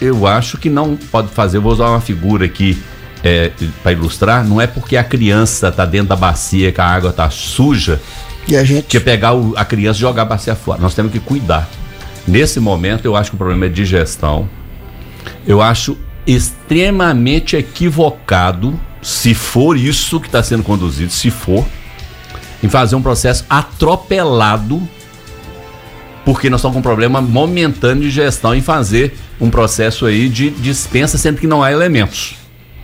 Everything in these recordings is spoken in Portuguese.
eu acho que não pode fazer. Eu vou usar uma figura aqui para ilustrar. Não é porque a criança está dentro da bacia, que a água está suja, e a gente... que é pegar a criança e jogar a bacia fora. Nós temos que cuidar. Nesse momento, eu acho que o problema é de gestão. Eu acho extremamente equivocado, se for isso que está sendo conduzido, se for, em fazer um processo atropelado, porque nós estamos com um problema momentâneo de gestão, em fazer um processo aí de dispensa, sendo que não há elementos.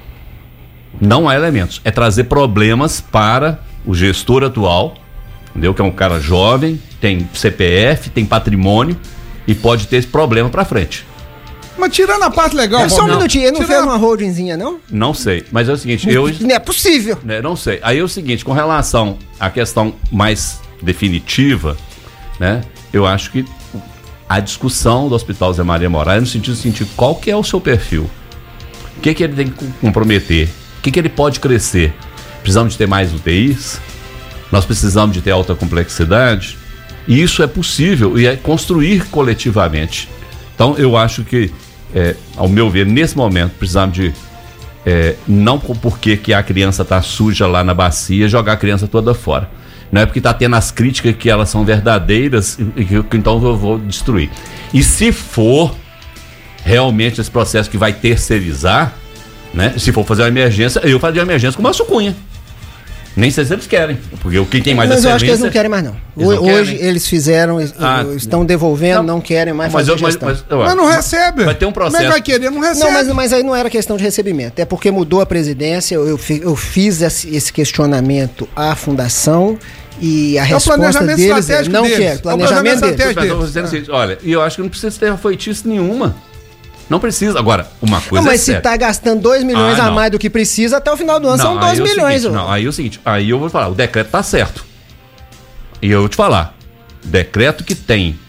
Não há elementos. É trazer problemas para o gestor atual, entendeu? Que é um cara jovem, tem CPF, tem patrimônio e pode ter esse problema para frente. Mas tirando a parte legal... Só um minutinho, ele não fez uma holdingzinha, não? Não sei, mas é o seguinte... Não é possível. Não sei. Aí é o seguinte, com relação à questão mais definitiva, né? Eu acho que a discussão do Hospital Zé Maria Moraes, no sentido de sentir qual que é o seu perfil, o que ele tem que comprometer, o que ele pode crescer. Precisamos de ter mais UTIs, nós precisamos de ter alta complexidade, e isso é possível, e é construir coletivamente. Então eu acho que, ao meu ver, nesse momento, precisamos de, não porque que a criança está suja lá na bacia, jogar a criança toda fora. Não é porque está tendo as críticas que elas são verdadeiras e que então eu vou destruir. E se for realmente esse processo que vai terceirizar, né? Se for fazer uma emergência, eu faria uma emergência com o Márcio Cunha. Nem sei se eles querem, porque quem tem mais excelência... Mas eu acho que eles não querem mais, não. Hoje eles fizeram, estão devolvendo, não querem mais fazer gestão. Mas não recebe. Vai ter um processo. Mas vai querer, não recebe. Não, mas aí não era questão de recebimento. É porque mudou a presidência, eu fiz esse questionamento à fundação e a resposta deles é não quer. Planejamento deles. Olha, e eu acho que não precisa ter feitiço nenhuma. Não precisa. Agora, uma coisa mas se tá gastando 2 milhões a mais do que precisa, até o final do ano são 2 milhões. Aí é o seguinte, aí eu vou falar, o decreto tá certo. E eu vou te falar, decreto que tem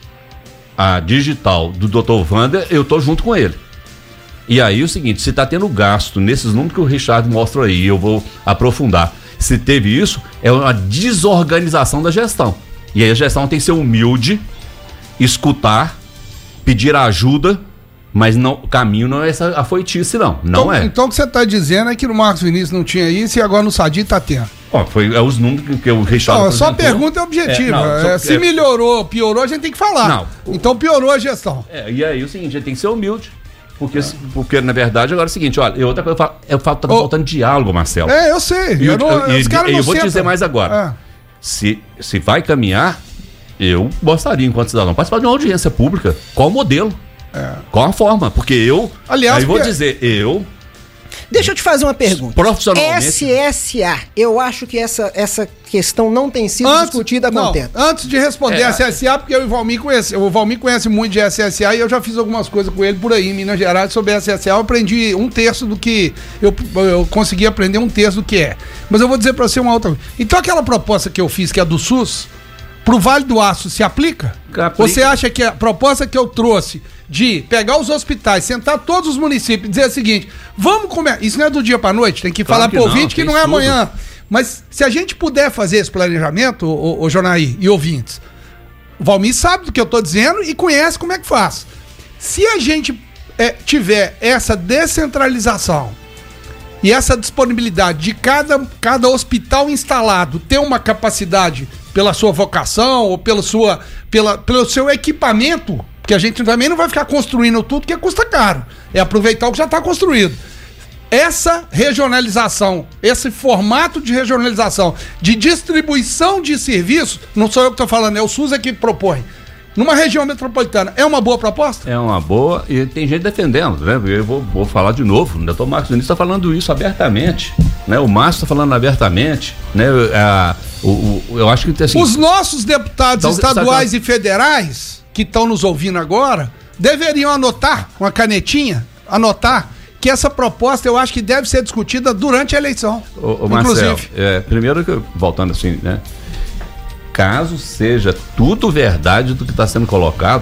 a digital do Dr. Wander, eu tô junto com ele. E aí é o seguinte, se tá tendo gasto nesses números que o Richard mostra aí, eu vou aprofundar. Se teve isso, é uma desorganização da gestão. E aí a gestão tem que ser humilde, escutar, pedir ajuda. Mas não, o caminho não é essa afoitice, não. Não é. Então o que você está dizendo é que no Marcos Vinícius não tinha isso e agora no Sadi está tendo. Foi os números que o Richard apresentou. Só a pergunta é objetiva. Se melhorou, piorou, a gente tem que falar. Não, então piorou a gestão. E aí o seguinte, a gente tem que ser humilde. Porque na verdade, agora é o seguinte, olha, outra coisa, eu falo que tá faltando diálogo, Marcelo. Eu sei. E eu vou te dizer mais agora. Se vai caminhar, eu gostaria, enquanto cidadão, participar de uma audiência pública. Qual o modelo? Qual a forma? Porque aliás, vou dizer, deixa eu te fazer uma pergunta. Profissionalmente. SSA, eu acho que essa questão não tem sido discutida há muito tempo. Antes de responder SSA, porque eu e o Valmir conhece muito de SSA e eu já fiz algumas coisas com ele por aí em Minas Gerais sobre SSA. Eu aprendi 1/3 do que eu consegui aprender 1/3 do que é. Mas eu vou dizer para você uma outra coisa. Então aquela proposta que eu fiz, que é do SUS, pro Vale do Aço se aplica? Você acha que a proposta que eu trouxe de pegar os hospitais, sentar todos os municípios e dizer o seguinte, vamos comer, isso não é do dia para noite, tem que falar pro ouvinte que não é amanhã, mas se a gente puder fazer esse planejamento, o Jonaí e ouvintes, o Valmir sabe do que eu tô dizendo e conhece como é que faz. Se a gente tiver essa descentralização e essa disponibilidade de cada hospital instalado ter uma capacidade pela sua vocação ou pelo seu equipamento, porque a gente também não vai ficar construindo tudo que custa caro, é aproveitar o que já está construído. Essa regionalização, esse formato de regionalização, de distribuição de serviços, não sou eu que estou falando, é o SUS que propõe. Numa região metropolitana, é uma boa proposta? É uma boa, e tem gente defendendo, né? Eu vou falar de novo, o doutor Marcos Vinícius está falando isso abertamente, né? O Márcio está falando abertamente, né? Eu acho que assim, os nossos deputados estaduais e federais que estão nos ouvindo agora deveriam anotar, uma canetinha, anotar que essa proposta eu acho que deve ser discutida durante a eleição. Marcelo, primeiro que voltando assim, né? Caso seja tudo verdade do que está sendo colocado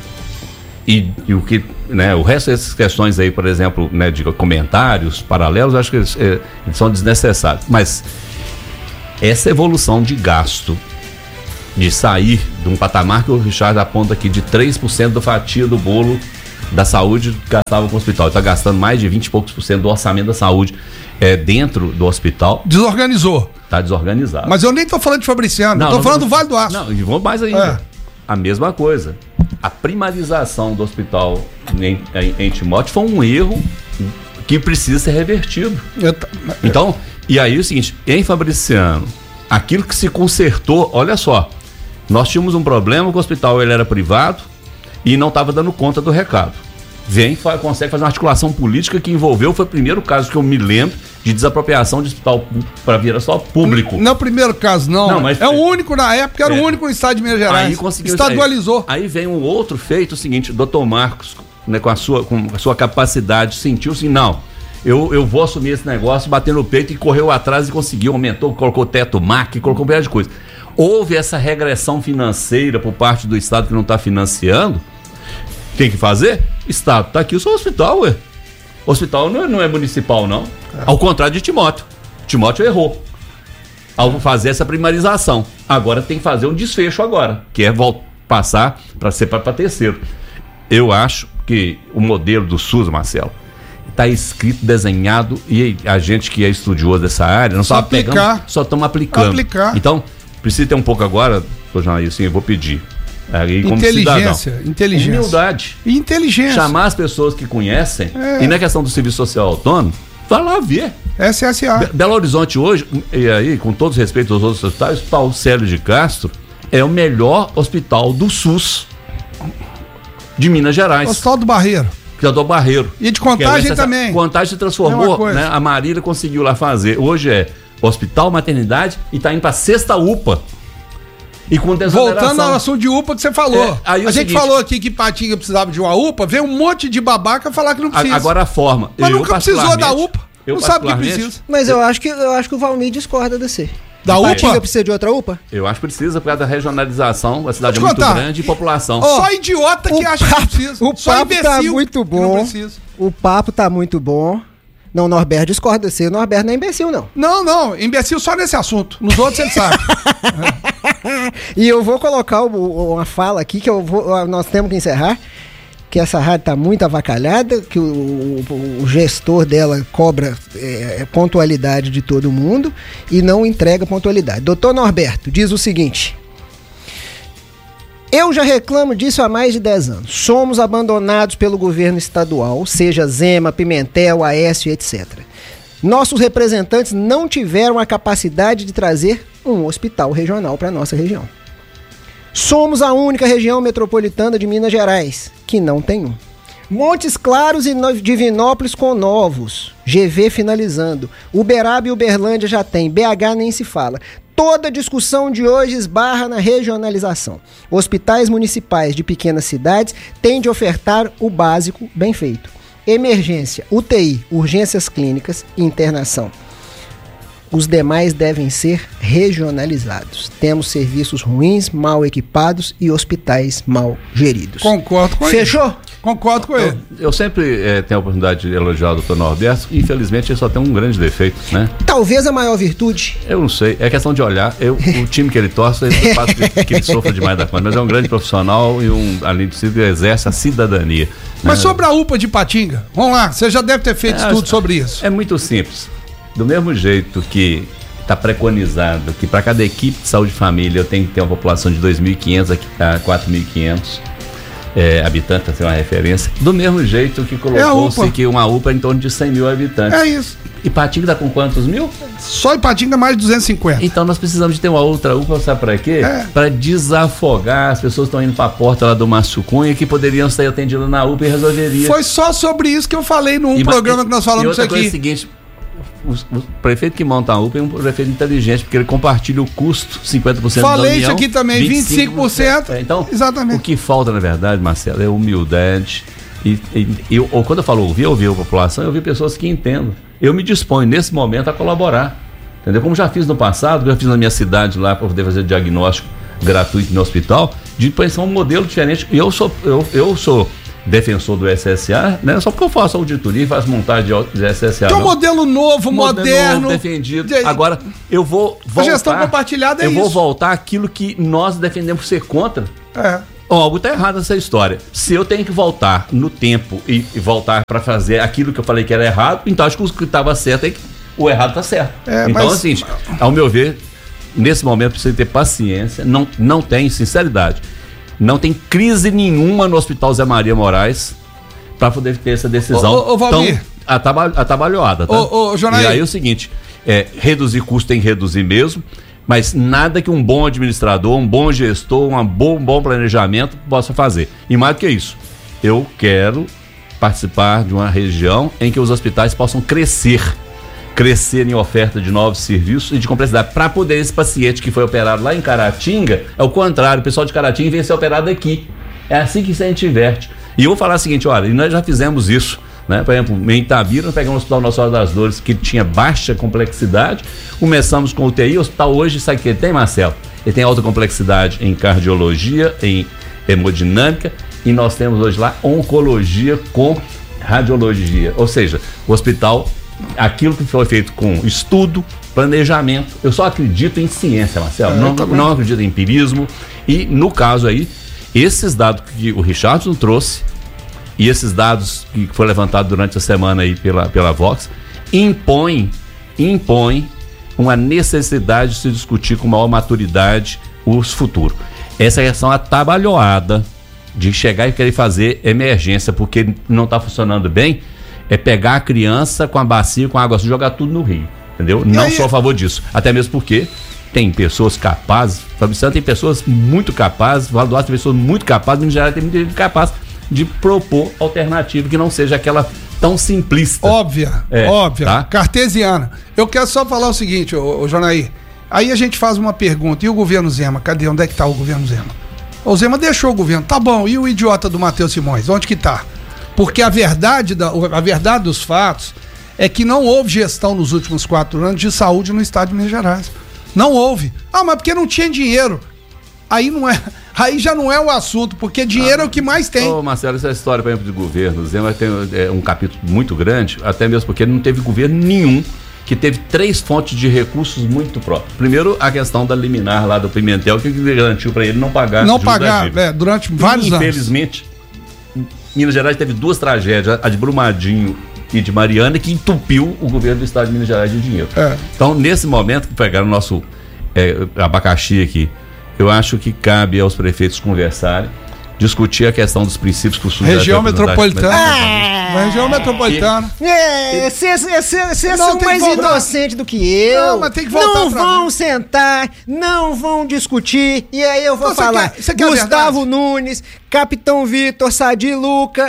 e o que, né, o resto dessas questões aí, por exemplo, né, de comentários paralelos, acho que eles são desnecessários. Mas essa evolução de gasto, de sair de um patamar que o Richard aponta aqui de 3% da fatia do bolo da saúde gastava com o hospital. Está gastando mais de 20 e poucos % do orçamento da saúde dentro do hospital. Desorganizou. Está desorganizado. Mas eu nem estou falando de Fabriciano, estou falando do Vale do Aço. Não, e vou mais ainda. A mesma coisa. A primarização do hospital em Timóteo foi um erro que precisa ser revertido. Então, e aí é o seguinte, em Fabriciano, aquilo que se consertou, olha só, nós tínhamos um problema que o hospital ele era privado e não estava dando conta do recado. Consegue fazer uma articulação política que envolveu, foi o primeiro caso que eu me lembro de desapropriação de hospital para virar só público. Não é o primeiro caso, não mas é o único na época, era o único no estado de Minas Gerais. Aí conseguiu estadualizou. Aí vem um outro feito, o seguinte, o doutor Marcos, né, com a sua capacidade, sentiu assim, não, eu vou assumir esse negócio, bater no peito e correu atrás e conseguiu, aumentou, colocou teto MAC, colocou um milhão de coisas. Houve essa regressão financeira por parte do Estado que não está financiando. Tem que fazer? Estado, tá aqui o seu hospital, ué. O hospital não é municipal, não. Ao contrário de Timóteo. Timóteo errou ao fazer essa primarização. Agora tem que fazer um desfecho agora, que é passar para ser para terceiro. Eu acho que o modelo do SUS, Marcelo, está escrito, desenhado, e a gente que é estudioso dessa área não só está pegando, só estamos aplicando. Então, precisa ter um pouco agora, assim, eu vou pedir. Inteligência. Humildade. E inteligência. Chamar as pessoas que conhecem. E na questão do serviço social autônomo, vai lá ver. SSA. Belo Horizonte hoje, e aí, com todo respeito aos outros hospitais, o Hospital Célio de Castro é o melhor hospital do SUS de Minas Gerais. Hospital do Barreiro. Do Barreiro. E de Contagem também. Contagem se transformou, né? A Marília conseguiu lá fazer. Hoje é hospital, maternidade e está indo para 6ª UPA. E com voltando ao assunto de UPA que você falou. A gente falou aqui que Patinga precisava de uma UPA, veio um monte de babaca falar que não precisa. Agora a forma. Mas nunca precisou da UPA. Não sabe o que precisa. Mas eu acho que o Valmir discorda desse. Da UPA? Patinga precisa de outra UPA? Eu acho que precisa por causa da regionalização, a cidade é muito grande e população. Só idiota que acha que precisa. O papo tá muito bom. O papo tá muito bom. Não, Norberto discorda desse. O Norberto não é imbecil, não. Não, imbecil só nesse assunto. Nos outros ele sabe. E eu vou colocar uma fala aqui que nós temos que encerrar, que essa rádio tá muito avacalhada, que o gestor dela cobra pontualidade de todo mundo e não entrega pontualidade. Doutor Norberto diz o seguinte: eu já reclamo disso há mais de 10 anos. Somos abandonados pelo governo estadual, seja Zema, Pimentel, Aécio, etc. Nossos representantes não tiveram a capacidade de trazer um hospital regional para a nossa região. Somos a única região metropolitana de Minas Gerais que não tem um. Montes Claros e Divinópolis com novos, GV finalizando. Uberaba e Uberlândia já tem, BH nem se fala. Toda discussão de hoje esbarra na regionalização. Hospitais municipais de pequenas cidades têm de ofertar o básico bem feito. Emergência, UTI, urgências clínicas e internação. Os demais devem ser regionalizados. Temos serviços ruins, mal equipados e hospitais mal geridos. Concordo com ele. Fechou? Concordo com ele. Eu sempre tenho a oportunidade de elogiar o doutor Norberto. Infelizmente, ele só tem um grande defeito, né? Talvez a maior virtude. Eu não sei. É questão de olhar. O time que ele torce, eu faço que ele sofra demais da conta. Mas é um grande profissional e, além de tudo, exerce a cidadania. Mas sobre a UPA de Patinga, vamos lá. Você já deve ter feito estudo sobre isso. É muito simples. Do mesmo jeito que está preconizado que para cada equipe de saúde de família eu tenho que ter uma população de 2.500 a 4.500 habitantes, para ter uma referência, do mesmo jeito que colocou-se que uma UPA é em torno de 100 mil habitantes. É isso. E Patinga está com quantos mil? Só em Patinga mais de 250. Então nós precisamos de ter uma outra UPA, sabe para quê? Para desafogar as pessoas que estão indo para a porta lá do Márcio Cunha que poderiam ser atendidas na UPA e resolveria. Foi só sobre isso que eu falei num programa que nós falamos isso aqui. Coisa é o seguinte, o prefeito que monta a UPA é um prefeito inteligente, porque ele compartilha o custo, 50% da União. Falei isso aqui também, 25%. Então, exatamente. O que falta, na verdade, Marcelo, é humildade. Ou quando eu falo ouvir a população, eu ouvir pessoas que entendam. Eu me disponho, nesse momento, a colaborar. Entendeu? Como já fiz no passado, já fiz na minha cidade lá, para poder fazer diagnóstico gratuito no hospital, de pensar um modelo diferente. E eu sou defensor do SSA, né? Só porque eu faço auditoria e faço montagem de SSA. Que é um modelo novo, moderno. Defendido. Agora, eu vou voltar. A gestão compartilhada é isso. Eu vou voltar àquilo que nós defendemos ser contra. Algo está errado nessa história. Se eu tenho que voltar no tempo e voltar para fazer aquilo que eu falei que era errado, então acho que o que estava certo é que o errado está certo. Então, assim, ao meu ver, nesse momento precisa ter paciência, não tem sinceridade, não tem crise nenhuma no Hospital Zé Maria Moraes para poder ter essa decisão tão atabalhoada, tá? E aí é o seguinte, reduzir custo tem que reduzir mesmo, mas nada que um bom administrador, um bom gestor, um bom planejamento possa fazer. E mais do que isso, eu quero participar de uma região em que os hospitais possam crescer em oferta de novos serviços e de complexidade. Para poder esse paciente que foi operado lá em Caratinga, é o contrário, o pessoal de Caratinga vem ser operado aqui. É assim que a gente inverte. E eu vou falar o seguinte, olha, nós já fizemos isso, né? Por exemplo, em Itabira, nós pegamos o Hospital Nossa Senhora das Dores, que tinha baixa complexidade, começamos com UTI, o hospital hoje, sabe o que ele tem, Marcelo? Ele tem alta complexidade em cardiologia, em hemodinâmica, e nós temos hoje lá oncologia com radiologia, ou seja, o hospital, aquilo que foi feito com estudo, planejamento, eu só acredito em ciência, Marcelo, não acredito em empirismo, e no caso aí, esses dados que o Richardson trouxe, e esses dados que foi levantado durante a semana aí pela Vox, impõe uma necessidade de se discutir com maior maturidade os futuros. Essa questão atabalhoada de chegar e querer fazer emergência porque não está funcionando bem, é pegar a criança com a bacia, com a água, jogar tudo no rio, entendeu? Não sou a favor disso, até mesmo porque tem pessoas capazes, Fabriciano tem pessoas muito capazes, Vale do Aço tem pessoas muito capazes, em geral tem muita gente capaz de propor alternativa que não seja aquela tão simplista. Óbvia, tá? Cartesiana. Eu quero só falar o seguinte, ô Jonaí, aí a gente faz uma pergunta, e o governo Zema? Cadê? Onde é que tá o governo Zema? O Zema deixou o governo, tá bom, e o idiota do Matheus Simões, onde que tá? Porque a verdade dos fatos é que não houve gestão nos últimos 4 anos de saúde no estado de Minas Gerais. Não houve. Mas porque não tinha dinheiro. Aí já não é o assunto, porque dinheiro é o que mais tem. Marcelo, essa história, por exemplo, de governo, o Zema tem um capítulo muito grande, até mesmo porque ele não teve governo nenhum que teve 3 fontes de recursos muito próprios. Primeiro, a questão da liminar lá do Pimentel, que garantiu para ele não pagar durante vários anos. Infelizmente, Minas Gerais teve 2 tragédias, a de Brumadinho e de Mariana, que entupiu o governo do estado de Minas Gerais de dinheiro. Então, nesse momento que pegaram o nosso abacaxi aqui, eu acho que cabe aos prefeitos conversarem, discutir a questão dos princípios que o SUS região metropolitana. Região metropolitana. Vocês são mais inocentes do que eu. Não, mas tem que voltar. Não vão sentar, não vão discutir. E aí eu vou falar. Gustavo Nunes, Capitão Vitor, Sadi Luca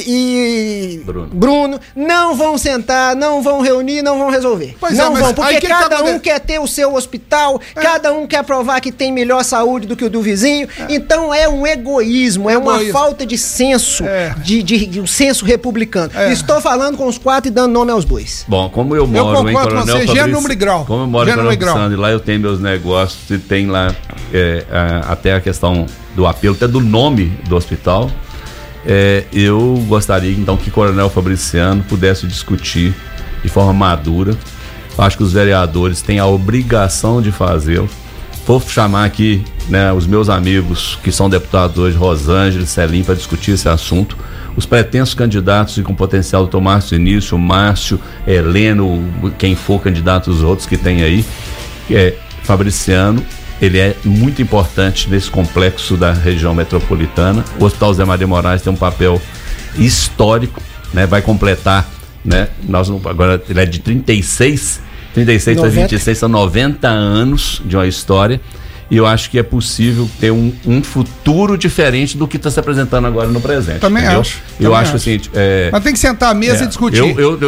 e Bruno não vão sentar, não vão reunir, não vão resolver. Não vão, porque cada um quer ter o seu hospital, cada um quer provar que tem melhor saúde do que o do vizinho. Então é um egoísmo, é uma falta de senso, de um senso republicano. Estou falando com os 4 e dando nome aos bois. Bom, como eu moro em Coronel Fabriciano, como eu moro em Coronel Fabriciano, e lá eu tenho meus negócios, e tem lá até a questão do apelo, até do nome do hospital, eu gostaria então que Coronel Fabriciano pudesse discutir de forma madura. Eu acho que os vereadores têm a obrigação de fazê-lo. Vou chamar aqui, né, os meus amigos que são deputados hoje, Rosângela e Celim, para discutir esse assunto. Os pretensos candidatos e com potencial, doutor Márcio Início, Márcio, Heleno, quem for candidato, os outros que tem aí, Fabriciano, ele é muito importante nesse complexo da região metropolitana. O Hospital Zé Maria Moraes tem um papel histórico, né? Vai completar, né? Agora ele é de 36 para 26, são 90 anos de uma história. E eu acho que é possível ter um futuro diferente do que está se apresentando agora no presente. Também entendeu? acho. Eu acho assim. Mas tem que sentar à mesa e discutir.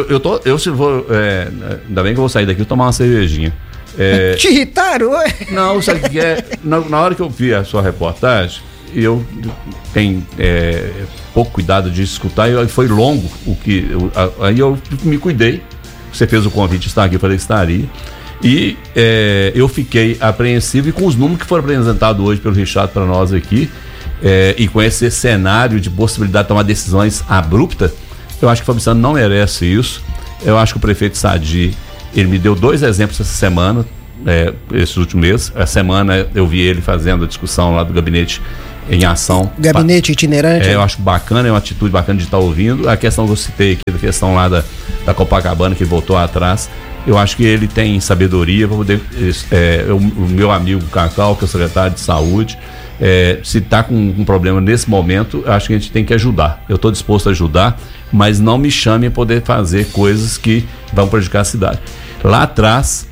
Ainda bem que eu vou sair daqui e tomar uma cervejinha. Te irritaram? Não, sabe o que é? Na hora que eu vi a sua reportagem, eu tenho pouco cuidado de escutar, e foi longo aí eu me cuidei. Você fez o convite de estar aqui, eu falei que estaria. E eu fiquei apreensivo, e com os números que foram apresentados hoje pelo Richard para nós aqui, e com esse cenário de possibilidade de tomar decisões abruptas, eu acho que o Fabriciano não merece isso. Eu acho que o prefeito Sadi, ele me deu 2 exemplos essa semana, esse último mês. A semana eu vi ele fazendo a discussão lá do gabinete em ação. Gabinete itinerante. Eu acho bacana, é uma atitude bacana de estar ouvindo. A questão que eu citei aqui, a questão lá da Copacabana, que voltou atrás, eu acho que ele tem sabedoria para poder. O meu amigo Cacau, que é o secretário de Saúde, se está com um problema nesse momento, eu acho que a gente tem que ajudar. Eu estou disposto a ajudar, mas não me chame a poder fazer coisas que vão prejudicar a cidade. Lá atrás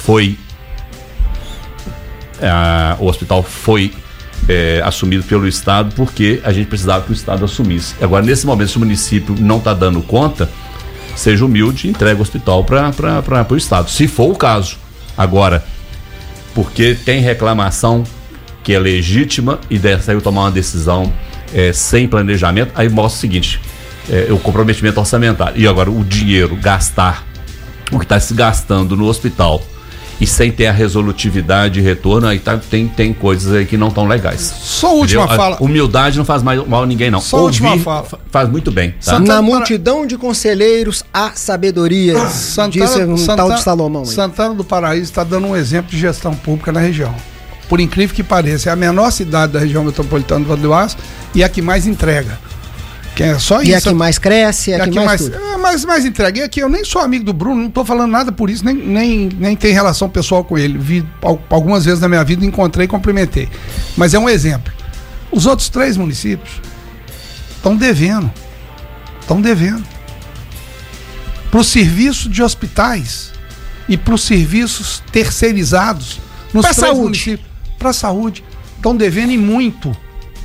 o hospital foi assumido pelo Estado porque a gente precisava que o Estado assumisse. Agora, nesse momento, se o município não está dando conta, seja humilde e entregue o hospital para o Estado, se for o caso. Agora, porque tem reclamação que é legítima e saiu tomar uma decisão sem planejamento, aí mostra o seguinte, o comprometimento orçamentário. E agora o dinheiro, gastar o que está se gastando no hospital e sem ter a resolutividade e retorno, aí tem coisas aí que não estão legais. Só a última fala. A humildade não faz mal a ninguém, não. Só a última fala. Faz muito bem. Tá? Na multidão de conselheiros há sabedoria, disse um tal de Salomão. Santana do Paraíso está dando um exemplo de gestão pública na região. Por incrível que pareça, é a menor cidade da região metropolitana do Vale do Aço e a que mais entrega. Que é só e isso. a que mais cresce, a que mais mais entrega. E aqui eu nem sou amigo do Bruno, não estou falando nada por isso, nem tem relação pessoal com ele. Vi algumas vezes na minha vida, encontrei e cumprimentei. Mas é um exemplo. Os outros 3 municípios estão devendo. Para o serviço de hospitais e para os serviços terceirizados nos 3 municípios. Para a saúde. Estão devendo e muito.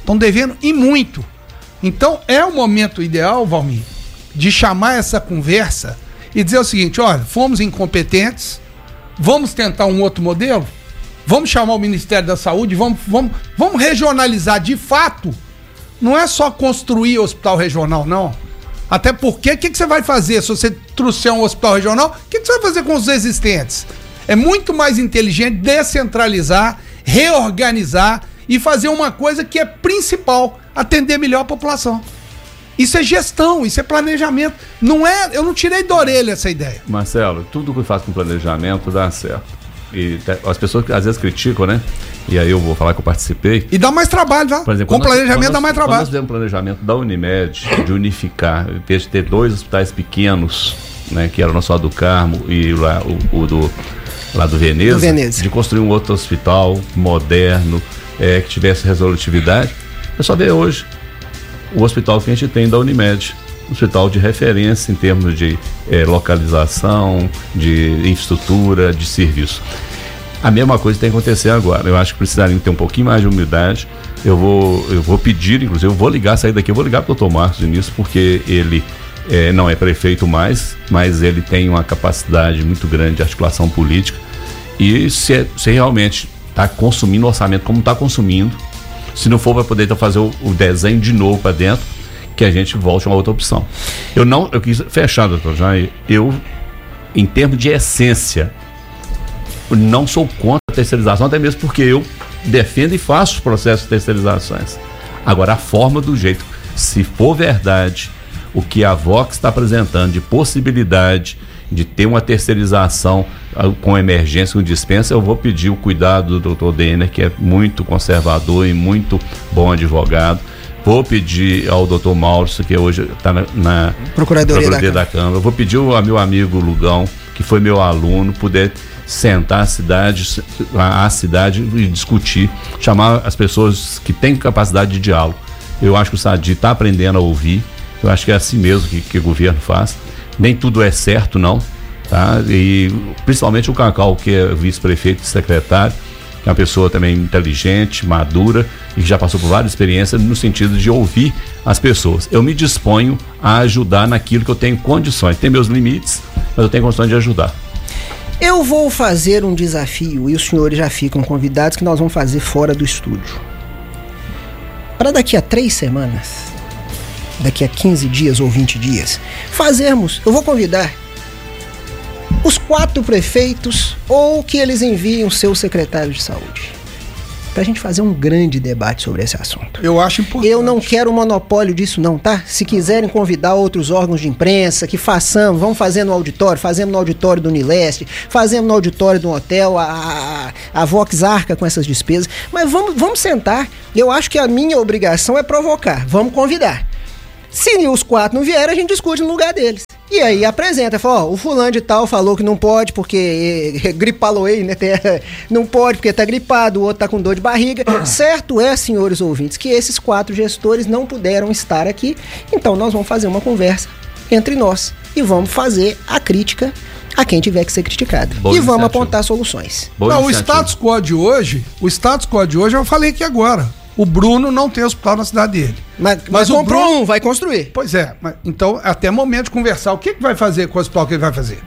Então é o momento ideal, Valmir, de chamar essa conversa e dizer o seguinte: olha, fomos incompetentes, vamos tentar um outro modelo, vamos chamar o Ministério da Saúde, vamos regionalizar de fato. Não é só construir hospital regional, não. Até porque, o que você vai fazer se você trouxer um hospital regional? O que você vai fazer com os existentes? É muito mais inteligente descentralizar, reorganizar e fazer uma coisa que é principal: atender melhor a população. Isso é gestão, isso é planejamento. Eu não tirei da orelha essa ideia. Marcelo, tudo que eu faço com planejamento dá certo. E as pessoas às vezes criticam, né? E aí eu vou falar que eu participei. E dá mais trabalho, tá? Por exemplo, com planejamento dá mais trabalho. Quando nós fizemos planejamento da Unimed, de unificar, em vez de ter 2 hospitais pequenos, né? Que era o nosso lá do Carmo e lá do Veneza, de construir um outro hospital moderno, que tivesse resolutividade. É só ver hoje o hospital que a gente tem da Unimed, um hospital de referência em termos de localização, de infraestrutura, de serviço. A mesma coisa tem que acontecer agora. Eu acho que precisaria ter um pouquinho mais de humildade. Eu vou pedir, inclusive, sair daqui, eu vou ligar para o Dr. Marcos Diniz, porque ele não é prefeito mais, mas ele tem uma capacidade muito grande de articulação política. E se realmente está consumindo orçamento como está consumindo, se não for para poder fazer o desenho de novo para dentro, que a gente volte a uma outra opção. Eu quis fechar, doutor Jair, em termos de essência, não sou contra a terceirização, até mesmo porque eu defendo e faço os processos de terceirizações. Agora, a forma do jeito, se for verdade o que a Vox está apresentando de possibilidade de ter uma terceirização com emergência, com dispensa, eu vou pedir o cuidado do Dr. Denner, que é muito conservador e muito bom advogado. Vou pedir ao Dr. Maurício, que hoje está na Procuradoria da Câmara. Vou pedir ao meu amigo Lugão, que foi meu aluno, poder sentar a cidade e discutir, chamar as pessoas que têm capacidade de diálogo. Eu acho que o Sadi está aprendendo a ouvir. Eu acho que é assim mesmo que o governo faz. Nem tudo é certo, não, tá? E principalmente o Cacau, que é vice-prefeito e secretário, que é uma pessoa também inteligente, madura e que já passou por várias experiências no sentido de ouvir as pessoas. Eu me disponho a ajudar naquilo que eu tenho condições. Tem meus limites, mas eu tenho condições de ajudar. Eu vou fazer um desafio e os senhores já ficam convidados, que nós vamos fazer fora do estúdio. Para daqui a 3 semanas, daqui a 15 dias ou 20 dias, eu vou convidar os 4 prefeitos ou que eles enviem o seu secretário de saúde. pra gente fazer um grande debate sobre esse assunto. Eu acho importante. Eu não quero monopólio disso não, tá? Se quiserem convidar outros órgãos de imprensa, que façamos, vamos fazer no auditório, fazemos no auditório do Unileste, fazemos no auditório do hotel, a Vox arca com essas despesas, mas vamos sentar. Eu acho que a minha obrigação é provocar, vamos convidar. Se os 4 não vierem, a gente discute no lugar deles. E aí apresenta, fala, o fulano de tal falou que não pode porque gripaloei, né? Não pode porque tá gripado, o outro tá com dor de barriga. Certo é, senhores ouvintes, que esses 4 gestores não puderam estar aqui, então nós vamos fazer uma conversa entre nós e vamos fazer a crítica a quem tiver que ser criticado. E vamos apontar soluções. Não, o status quo de hoje, eu falei aqui agora. O Bruno não tem hospital na cidade dele. Mas o Bruno vai construir. Pois é, então até momento de conversar. O que vai fazer com o hospital que ele vai fazer?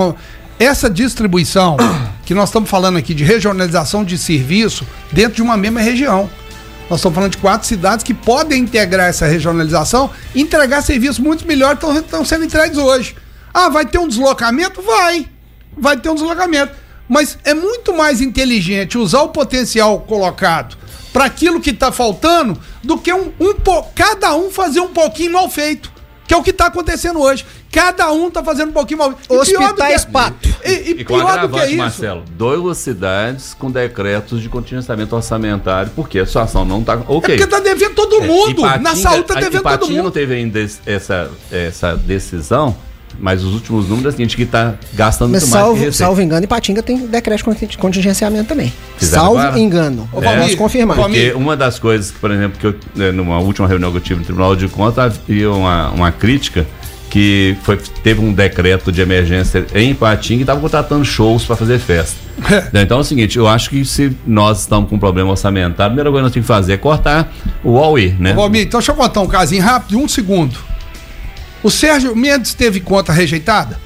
Essa distribuição que nós estamos falando aqui de regionalização de serviço dentro de uma mesma região. Nós estamos falando de 4 cidades que podem integrar essa regionalização e entregar serviços muito melhores que estão sendo entregues hoje. Ah, vai ter um deslocamento? Vai ter um deslocamento. Mas é muito mais inteligente usar o potencial colocado para aquilo que está faltando do que cada um fazer um pouquinho mal feito, que é o que está acontecendo hoje. Cada um está fazendo um pouquinho mal feito. Hospitais pato. E pior do que isso, Marcelo, 2 cidades com decretos de contingenciamento orçamentário, porque a situação não está ok. É porque está devendo todo mundo. Na saúde está devendo todo mundo. Não teve ainda essa decisão, mas os últimos números, a gente que está gastando muito mais que receita. Salvo engano, Ipatinga tem decreto de contingenciação também. Salvo engano. Posso confirmar. Porque uma das coisas que, por exemplo, que eu, numa última reunião que eu tive no Tribunal de Contas, havia uma crítica que teve um decreto de emergência em Ipatinga e estava contratando shows para fazer festa. Então é o seguinte, eu acho que se nós estamos com um problema orçamentário, a primeira coisa que nós temos que fazer é cortar o Huawei, né? Valmir, então deixa eu contar um casinho rápido, de 1 segundo. O Sérgio Mendes teve conta rejeitada?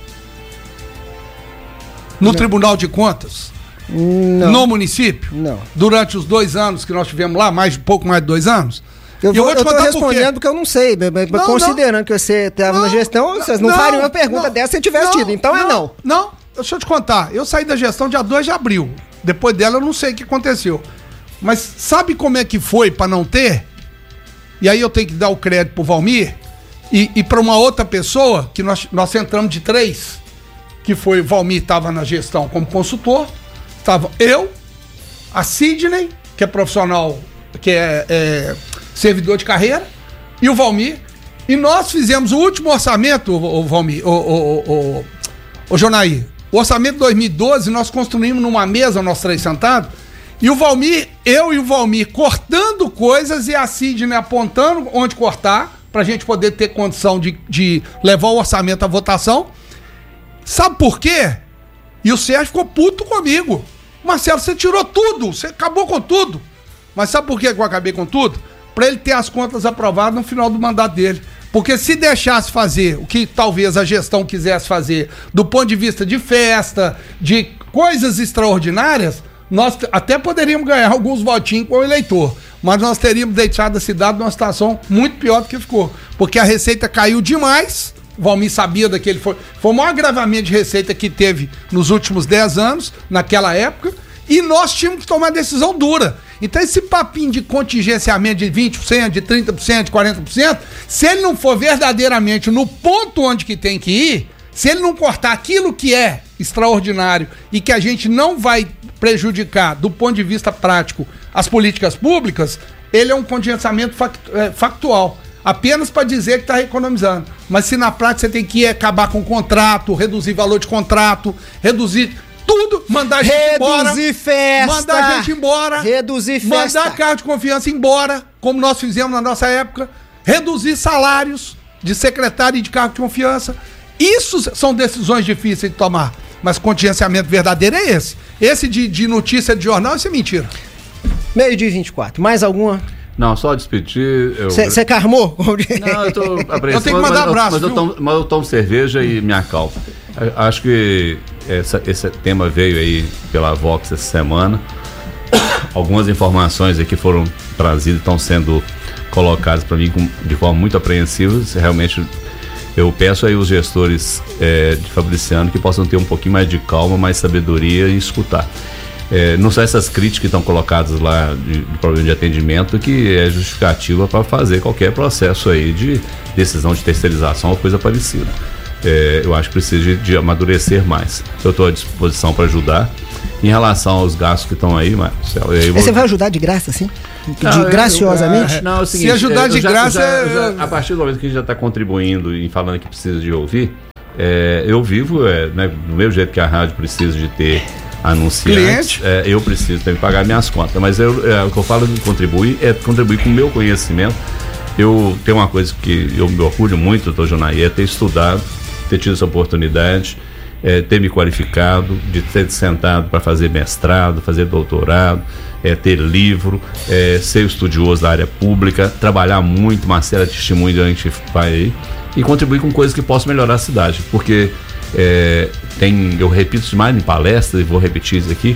No Tribunal de Contas? Não. No município? Não. Durante os 2 anos que nós tivemos lá, pouco mais de 2 anos? Eu estou respondendo porque eu não sei. Considerando que você estava na gestão, vocês não fariam uma pergunta dessa se tivesse tido. Então não. Não, deixa eu te contar. Eu saí da gestão dia 2 de abril. Depois dela eu não sei o que aconteceu. Mas sabe como é que foi para não ter? E aí eu tenho que dar o crédito pro Valmir. E para uma outra pessoa, que nós entramos de 3, que foi o Valmir, estava na gestão como consultor, estava eu, a Sidney, que é profissional, que é servidor de carreira, e o Valmir, e nós fizemos o último orçamento, o Valmir, o Jonaí, o orçamento de 2012, nós construímos numa mesa, nós 3 sentados, e o Valmir, eu e o Valmir cortando coisas e a Sidney apontando onde cortar, pra gente poder ter condição de levar o orçamento à votação. Sabe por quê? E o Sérgio ficou puto comigo. Marcelo, você tirou tudo, você acabou com tudo. Mas sabe por que eu acabei com tudo? Pra ele ter as contas aprovadas no final do mandato dele. Porque se deixasse fazer o que talvez a gestão quisesse fazer, do ponto de vista de festa, de coisas extraordinárias, nós até poderíamos ganhar alguns votinhos com o eleitor. Mas nós teríamos deixado a cidade numa situação muito pior do que ficou. Porque a receita caiu demais. O Valmir sabia daquele. Foi o maior agravamento de receita que teve nos últimos 10 anos, naquela época. E nós tínhamos que tomar decisão dura. Então esse papinho de contingenciamento de 20%, de 30%, de 40%, se ele não for verdadeiramente no ponto onde que tem que ir, se ele não cortar aquilo que é extraordinário e que a gente não vai prejudicar do ponto de vista prático as políticas públicas, ele é um contingenciamento factual, apenas para dizer que está economizando. Mas se na prática você tem que acabar com o contrato, reduzir valor de contrato, reduzir tudo, mandar gente embora, mandar gente embora, reduzir festa, mandar cargo de confiança embora, como nós fizemos na nossa época, reduzir salários de secretário e de cargo de confiança. Isso são decisões difíceis de tomar, mas contingenciamento verdadeiro é esse. Esse de notícia de jornal, isso é mentira. 12h24. Mais alguma? Não, só despedir. Você carmou? Não, eu tô apressado. Eu tenho que mandar abraço. Mas eu tomo cerveja e me acalmo. Acho que esse tema veio aí pela Vox essa semana. Algumas informações aqui foram trazidas, estão sendo colocadas para mim de forma muito apreensiva. Realmente, eu peço aí os gestores de Fabriciano que possam ter um pouquinho mais de calma, mais sabedoria e escutar. Não são essas críticas que estão colocadas lá de problema de atendimento que é justificativa para fazer qualquer processo aí de decisão de terceirização ou coisa parecida. Eu acho que precisa de amadurecer mais. Eu estou à disposição para ajudar. Em relação aos gastos que estão aí, Marcelo... Você vai ajudar de graça, sim? Graciosamente? Não, é o seguinte, se ajudar de graça... a partir do momento que a gente já está contribuindo e falando que precisa de ouvir, eu vivo né, do mesmo jeito que a rádio precisa de ter anunciantes, eu preciso também pagar minhas contas, mas o que eu falo de contribuir é contribuir com o meu conhecimento. Eu tenho uma coisa que eu me orgulho muito, doutor Jonaí, é ter estudado, ter tido essa oportunidade, ter me qualificado, de ter sentado para fazer mestrado, fazer doutorado, ter livro, ser estudioso da área pública, trabalhar muito, uma série de testemunhos que a gente faz aí, e contribuir com coisas que possam melhorar a cidade, porque eu repito demais em palestras e vou repetir isso aqui,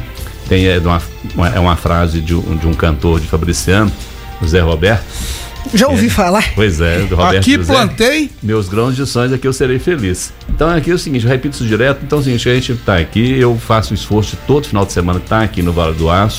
uma frase de um cantor de Fabriciano, o Zé Roberto. Já ouvi falar. Pois é, do Roberto aqui José, plantei. Meus grãos de sonhos é que eu serei feliz. Então aqui é o seguinte, eu repito isso direto. Então é o seguinte, a gente está aqui, eu faço um esforço de todo final de semana estar aqui no Vale do Aço.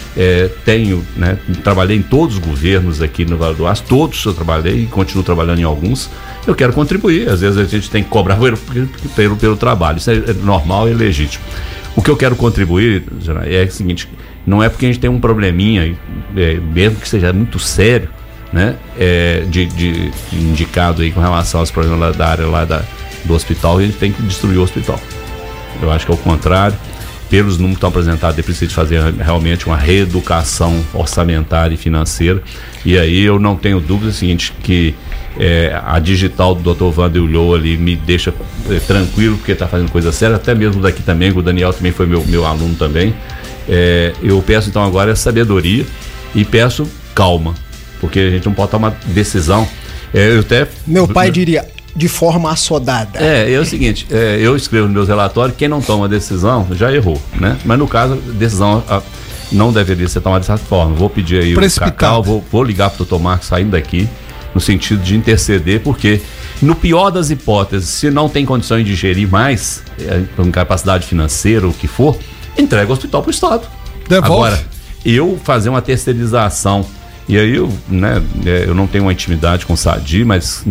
Trabalhei em todos os governos aqui no Vale do Aço, todos eu trabalhei e continuo trabalhando em alguns. Eu quero contribuir, às vezes a gente tem que cobrar pelo trabalho, isso é normal e legítimo. O que eu quero contribuir é o seguinte, não é porque a gente tem um probleminha, mesmo que seja muito sério, né, de indicado aí com relação aos problemas da área lá do hospital, a gente tem que destruir o hospital. Eu acho que é o contrário. Pelos números que estão apresentados, é preciso fazer realmente uma reeducação orçamentária e financeira. E aí eu não tenho dúvida seguinte, que a digital do Dr. Wander Ulloa ali me deixa tranquilo, porque está fazendo coisa séria, até mesmo daqui também, o Daniel também foi meu aluno também. Eu peço então agora sabedoria e peço calma, porque a gente não pode tomar decisão. Meu pai diria... de forma assodada. É o seguinte, eu escrevo nos meus relatórios, quem não toma decisão já errou, né? Mas no caso, a decisão não deveria ser tomada dessa forma. Vou pedir aí o Cacau, vou ligar para o doutor Marcos saindo daqui, no sentido de interceder, porque no pior das hipóteses, se não tem condições de gerir mais, com capacidade financeira, o que for, entrega o hospital para o Estado. Devolve. Agora, eu fazer uma terceirização, e aí eu não tenho uma intimidade com o Sadi, mas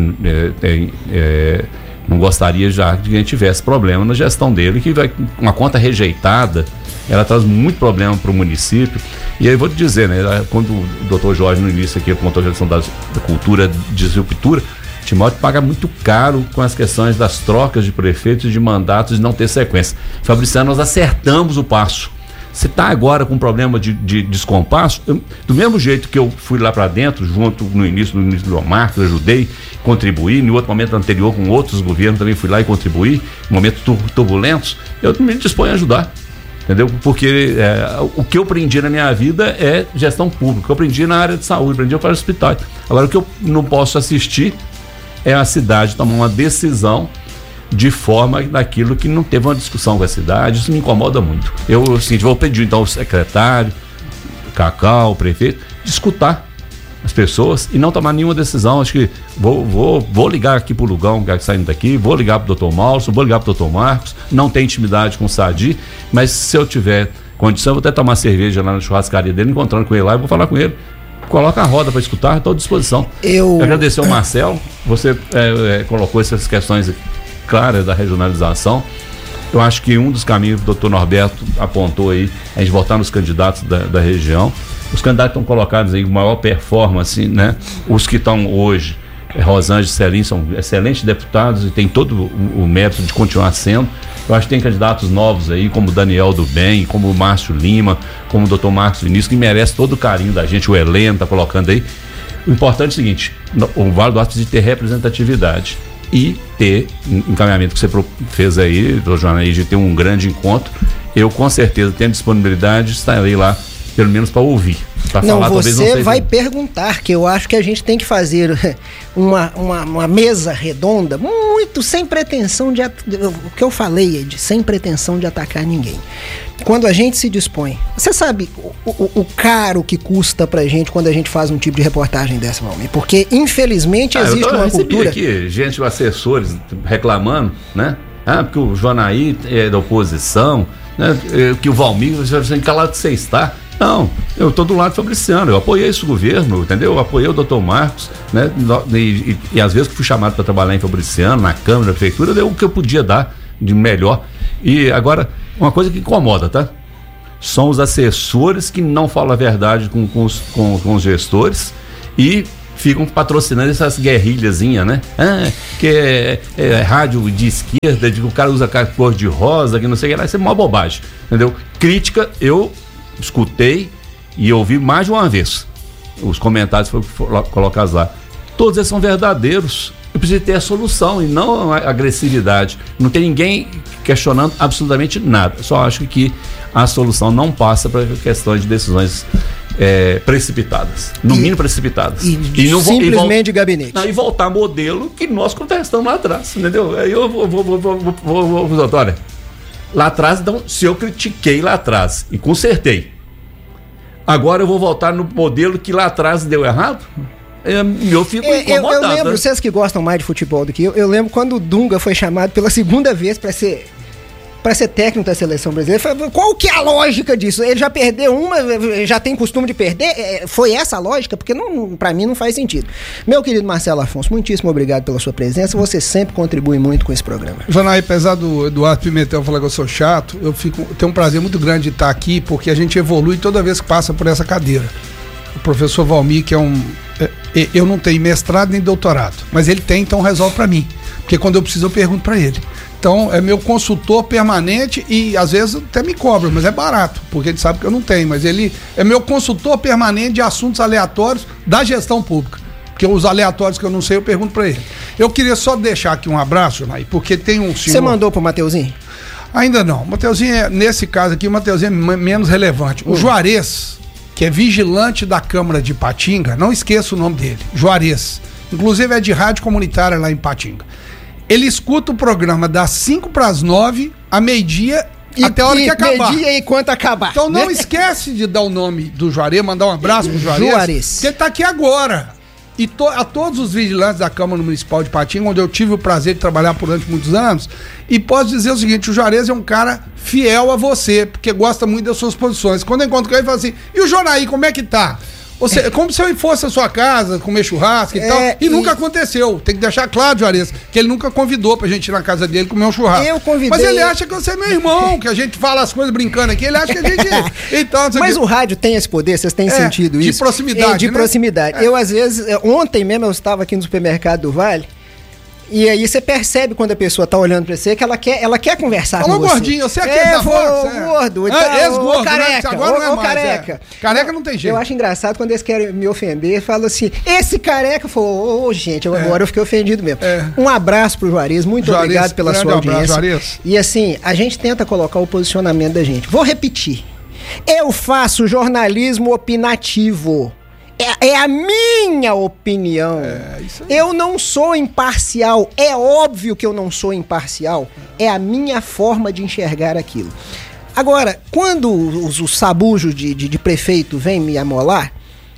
não gostaria já que a gente tivesse problema na gestão dele, que uma conta rejeitada, ela traz muito problema para o município. E aí vou te dizer, né, quando o doutor Jorge no início aqui apontou a gestão da cultura de disruptura, Timóteo paga muito caro com as questões das trocas de prefeitos, de mandatos, de não ter sequência. Fabriciano, nós acertamos o passo. Você está agora com um problema de descompasso, do mesmo jeito que eu fui lá para dentro, junto no início do Marcos, ajudei, contribuí, em outro momento anterior com outros governos também fui lá e contribuí, em momentos turbulentos, eu me disponho a ajudar, entendeu? Porque o que eu aprendi na minha vida é gestão pública, eu aprendi na área de saúde, aprendi para hospitais. Agora o que eu não posso assistir é a cidade tomar uma decisão de forma daquilo que não teve uma discussão com a cidade. Isso me incomoda muito. Eu vou pedir então ao secretário, Cacau, o prefeito, de escutar as pessoas e não tomar nenhuma decisão. Acho que vou ligar aqui pro Lugão, que está saindo daqui, vou ligar pro Dr. Maurício, vou ligar pro Dr. Marcos, não tem intimidade com o Sadi, mas se eu tiver condição, eu vou até tomar cerveja lá na churrascaria dele, encontrando com ele lá, e vou falar com ele. Coloca a roda para escutar, estou à disposição. Eu agradecer ao Marcelo, você colocou essas questões claras da regionalização. Eu acho que um dos caminhos que o doutor Norberto apontou aí é a gente votar nos candidatos da região. Os candidatos estão colocados aí com maior performance, né? Os que estão hoje, Rosângela e Celim, são excelentes deputados e tem todo o mérito de continuar sendo. Eu acho que tem candidatos novos aí, como o Daniel do Bem, como o Márcio Lima, como o doutor Marcos Vinícius, que merece todo o carinho da gente. O Heleno está colocando aí. O importante é o seguinte, o Vale do Aço precisa ter representatividade e ter encaminhamento que você fez aí, doutor Jonaí, de ter um grande encontro. Eu com certeza tenho disponibilidade, estarei lá pelo menos para ouvir. Não, você vai perguntar, que eu acho que a gente tem que fazer uma mesa redonda, muito sem pretensão de... O que eu falei, Ed, sem pretensão de atacar ninguém. Quando a gente se dispõe... Você sabe o caro que custa pra gente quando a gente faz um tipo de reportagem dessa, Valmir? Porque, infelizmente, existe uma cultura... aqui, assessores reclamando, né? Porque o Jonaí é da oposição. né, que o Valmir, você vai dizer, calado que você está. Não, eu estou do lado do Fabriciano, eu apoiei esse governo, entendeu? Eu apoiei o doutor Marcos, né? E às vezes que fui chamado para trabalhar em Fabriciano, na Câmara, na Prefeitura, deu o que eu podia dar de melhor. E agora, uma coisa que incomoda, tá? São os assessores que não falam a verdade com os gestores e ficam patrocinando essas guerrilhazinhas, né? Que é rádio de esquerda, de que o cara usa cor de rosa, que não sei o que lá, isso é uma bobagem, entendeu? Crítica, eu escutei e ouvi mais de uma vez os comentários foram colocados lá. Todos eles são verdadeiros. Eu preciso ter a solução e não a agressividade. Não tem ninguém questionando absolutamente nada. Só acho que a solução não passa para questões de decisões precipitadas, no mínimo precipitadas. E não simplesmente de gabinete. E voltar modelo que nós contestamos lá atrás, entendeu? Aí eu vou olha, lá atrás, então, se eu critiquei lá atrás e consertei, agora eu vou voltar no modelo que lá atrás deu errado? Eu fico incomodado. Eu lembro, vocês que gostam mais de futebol do que eu lembro quando o Dunga foi chamado pela segunda vez para ser técnico da seleção brasileira. Qual que é a lógica disso? Ele já perdeu uma, já tem costume de perder? Foi essa a lógica? Porque para mim não faz sentido. Meu querido Marcelo Afonso, muitíssimo obrigado pela sua presença. Você sempre contribui muito com esse programa. Janaí, apesar do Eduardo Pimentel falar que eu sou chato, eu tenho um prazer muito grande de estar aqui, porque a gente evolui toda vez que passa por essa cadeira. O professor Valmir, que eu não tenho mestrado nem doutorado, mas ele tem, então resolve para mim. Porque quando eu preciso, eu pergunto para ele. Então, é meu consultor permanente e às vezes até me cobra, mas é barato, porque ele sabe que eu não tenho. Mas ele é meu consultor permanente de assuntos aleatórios da gestão pública. Porque os aleatórios que eu não sei, eu pergunto para ele. Eu queria só deixar aqui um abraço, Janaí, porque tem um senhor... Você mandou pro Mateuzinho? Ainda não. O Mateuzinho, nesse caso aqui, o Mateuzinho é menos relevante. O Juarez, que é vigilante da Câmara de Ipatinga, não esqueça o nome dele, Juarez. Inclusive é de rádio comunitária lá em Ipatinga. Ele escuta o programa das 5:09 a meio-dia até a hora que acabar. Meio-dia e quanto acabar. Então não esquece de dar o nome do Juarez, mandar um abraço pro Juarez. Que ele tá aqui agora. E a todos os vigilantes da Câmara Municipal de Ipatinga, onde eu tive o prazer de trabalhar durante muitos anos, e posso dizer o seguinte, o Juarez é um cara fiel a você, porque gosta muito das suas posições. Quando eu encontro com ele, ele fala assim, e o Jonaí, como é que tá? Ou seja, como se eu fosse a sua casa, comer churrasco e tal. E nunca aconteceu. Tem que deixar claro, Juarez, que ele nunca convidou pra gente ir na casa dele comer um churrasco. Eu convidei. Mas ele acha que você é meu irmão, que a gente fala as coisas brincando aqui. Ele acha que a gente... Então, mas o rádio tem esse poder, vocês têm sentido isso? De proximidade, de proximidade. Eu, às vezes, ontem mesmo eu estava aqui no supermercado do Vale, e aí você percebe quando a pessoa tá olhando pra você que ela quer conversar com você. Gordinho, você é da Fox, gordo, ex-gordo, careca, agora não é mais, careca. Careca não tem jeito. Eu acho engraçado quando eles querem me ofender, falam assim, esse careca, gente, agora eu fiquei ofendido mesmo. Um abraço pro Juarez, muito obrigado pela sua audiência. Juarez. E assim, a gente tenta colocar o posicionamento da gente. Vou repetir. Eu faço jornalismo opinativo. É a minha opinião. Eu não sou imparcial. É óbvio que eu não sou imparcial. É a minha forma de enxergar aquilo. Agora, quando os sabujos de prefeito vêm me amolar,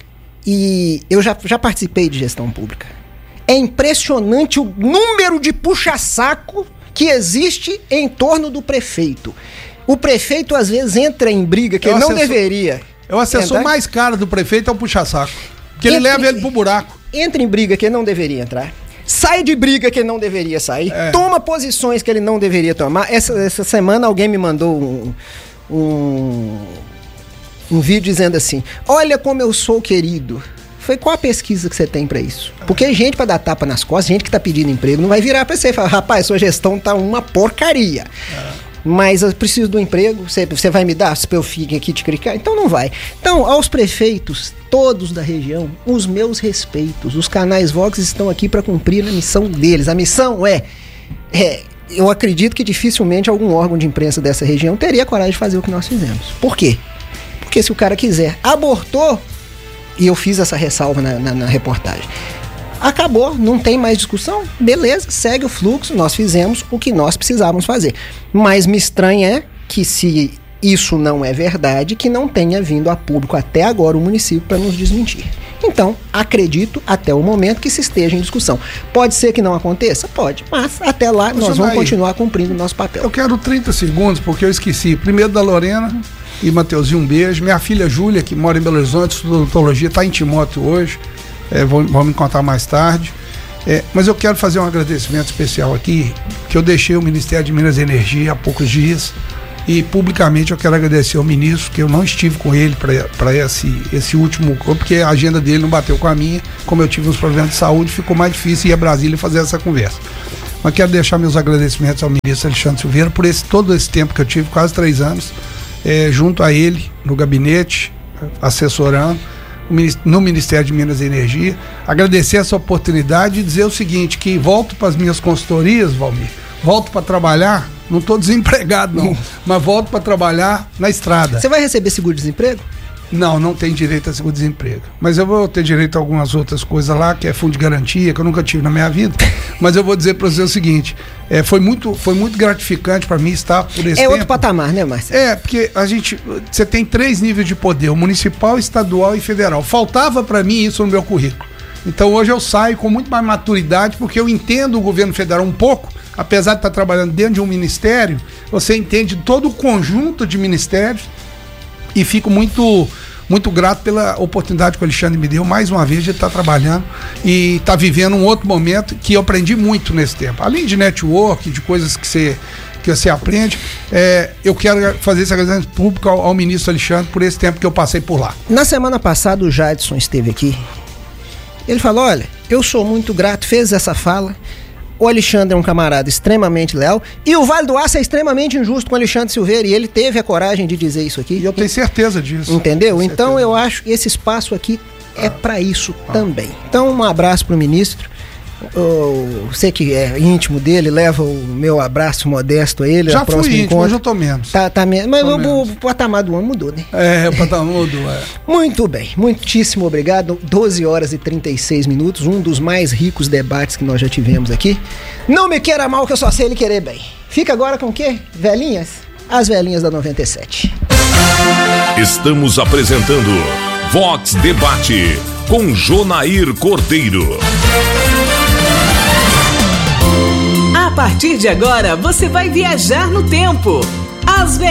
e eu já participei de gestão pública, é impressionante o número de puxa-saco que existe em torno do prefeito. O prefeito, às vezes, entra em briga que ele não deveria. É o assessor mais caro do prefeito, é o puxa-saco. Porque ele leva ele pro buraco. Entra em briga que ele não deveria entrar. Sai de briga que ele não deveria sair. Toma posições que ele não deveria tomar. Essa semana alguém me mandou um vídeo dizendo assim, olha como eu sou querido. Foi qual a pesquisa que você tem pra isso? Porque gente pra dar tapa nas costas, gente que tá pedindo emprego, não vai virar pra você e falar, rapaz, sua gestão tá uma porcaria. Mas eu preciso do emprego, você vai me dar se eu fico aqui te criticar? Então não vai. Então, aos prefeitos, todos da região, os meus respeitos. Os canais Vox estão aqui para cumprir a missão deles. A missão eu acredito que dificilmente algum órgão de imprensa dessa região teria coragem de fazer o que nós fizemos. Por quê? Porque se o cara quiser, abortou, e eu fiz essa ressalva na reportagem, acabou, não tem mais discussão, beleza, segue o fluxo, nós fizemos o que nós precisávamos fazer. Mas me estranha que se isso não é verdade, que não tenha vindo a público até agora o município para nos desmentir. Então, acredito até o momento que se esteja em discussão. Pode ser que não aconteça? Pode, mas até lá nós vamos continuar cumprindo o nosso papel. Eu quero 30 segundos, porque eu esqueci. Primeiro da Lorena e Mateuzinho, um beijo. Minha filha Júlia, que mora em Belo Horizonte, estuda odontologia, está em Timóteo hoje. Vamos me contar mais tarde. Mas eu quero fazer um agradecimento especial aqui, que eu deixei o Ministério de Minas e Energia há poucos dias. E publicamente eu quero agradecer ao ministro, que eu não estive com ele para esse último, porque a agenda dele não bateu com a minha. Como eu tive uns problemas de saúde, ficou mais difícil ir a Brasília fazer essa conversa. Mas quero deixar meus agradecimentos ao ministro Alexandre Silveira por todo esse tempo que eu tive, quase 3 anos, junto a ele, no gabinete, assessorando, no Ministério de Minas e Energia. Agradecer essa oportunidade e dizer o seguinte, que volto para as minhas consultorias, Valmir, volto para trabalhar. Não estou desempregado, não. Mas volto para trabalhar na estrada. Você vai receber seguro-desemprego? Não tem direito a seguro-desemprego. Mas eu vou ter direito a algumas outras coisas lá, que é fundo de garantia, que eu nunca tive na minha vida. Mas eu vou dizer para você o seguinte, foi muito gratificante para mim estar por esse tempo. Outro patamar, né, Marcelo? Porque você tem 3 níveis de poder, o municipal, estadual e federal. Faltava para mim isso no meu currículo. Então hoje eu saio com muito mais maturidade, porque eu entendo o governo federal um pouco. Apesar de estar trabalhando dentro de um ministério, você entende todo o conjunto de ministérios e fico muito grato pela oportunidade que o Alexandre me deu, mais uma vez, de estar trabalhando e estar vivendo um outro momento que eu aprendi muito nesse tempo. Além de network, de coisas que você aprende, eu quero fazer esse agradecimento público ao ministro Alexandre por esse tempo que eu passei por lá. Na semana passada o Jadson esteve aqui, ele falou, olha, eu sou muito grato, fez essa fala. O Alexandre é um camarada extremamente leal e o Vale do Aço é extremamente injusto com o Alexandre Silveira e ele teve a coragem de dizer isso aqui. E eu tenho certeza disso. Entendeu? Então eu acho que esse espaço aqui é para isso também. Então um abraço pro ministro. Você que é íntimo dele, leva o meu abraço modesto a ele. Já fui íntimo, hoje eu tô menos. Mas o patamar do homem mudou, né? O patamar mudou, Muito bem, muitíssimo obrigado. 12 horas e 36 minutos, um dos mais ricos debates que nós já tivemos aqui. Não me queira mal que eu só sei ele querer bem. Fica agora com o quê? Velhinhas? As velhinhas da 97. Estamos apresentando Vox Debate com Jonair Cordeiro. A partir de agora, você vai viajar no tempo. As